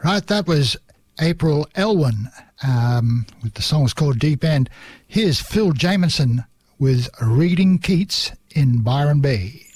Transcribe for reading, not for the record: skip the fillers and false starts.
Right, that was April Elwyn. With the song was called Deep End. Here's Phil Jamieson with Reading Keats in Byron Bay.